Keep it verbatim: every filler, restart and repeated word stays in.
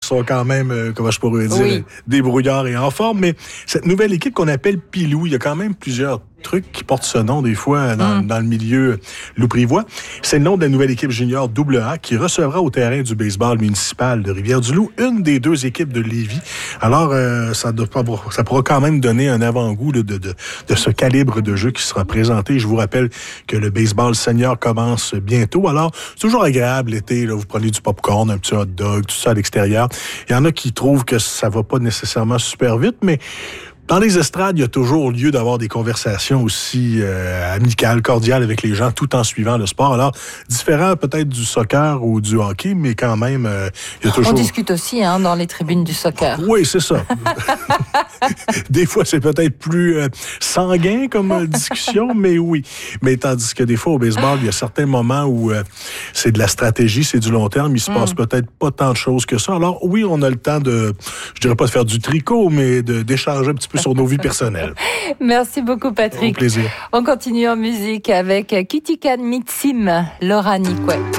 sont quand même, euh, comment je pourrais dire, oui. débrouillards et en forme. Mais cette nouvelle équipe qu'on appelle Pilou, il y a quand même plusieurs trucs qui portent ce nom des fois dans, mm. dans le milieu louprivois. C'est le nom de la nouvelle équipe junior double A qui recevra au terrain du baseball municipal de Rivière-du-Loup une des deux équipes de Lévis. Alors, euh, ça, doit pas, ça pourra quand même donner un avant-goût de, de, de, de ce calibre de jeu qui sera présenté. Je vous rappelle que le baseball senior commence bientôt. Alors, c'est toujours agréable l'été. Là, vous prenez du popcorn, un petit hot dog, tout ça à l'extérieur. Il y en a qui trouvent que ça va pas nécessairement super vite, mais dans les estrades, il y a toujours lieu d'avoir des conversations aussi euh, amicales, cordiales avec les gens, tout en suivant le sport. Alors, différent peut-être du soccer ou du hockey, mais quand même, euh, il y a toujours... On discute aussi hein, dans les tribunes du soccer. Oui, c'est ça. Des fois, c'est peut-être plus euh, sanguin comme euh, discussion, mais oui. Mais tandis que des fois, au baseball, il y a certains moments où euh, c'est de la stratégie, c'est du long terme, il se mm. passe peut-être pas tant de choses que ça. Alors oui, on a le temps de, je dirais pas de faire du tricot, mais de, d'échanger un petit peu sur nos vies personnelles. Merci beaucoup, Patrick. Au plaisir. On continue en musique avec Kitikan Mitsim, Laura Nikwe.